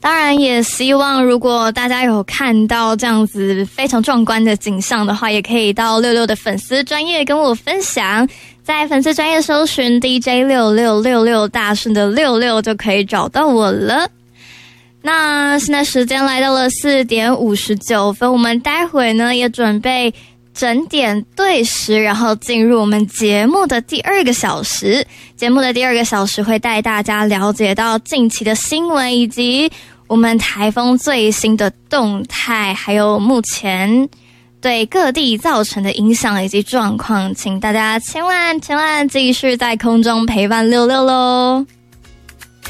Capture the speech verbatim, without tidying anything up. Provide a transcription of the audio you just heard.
当然也希望如果大家有看到这样子非常壮观的景象的话，也可以到六六的粉丝专页跟我分享，在粉丝专页搜寻 D J 六六六六大顺的六六就可以找到我了。那现在时间来到了四点五十九分，我们待会呢也准备整点对时，然后进入我们节目的第二个小时。节目的第二个小时会带大家了解到近期的新闻，以及我们台风最新的动态，还有目前对各地造成的影响以及状况，请大家千万千万继续在空中陪伴六六咯。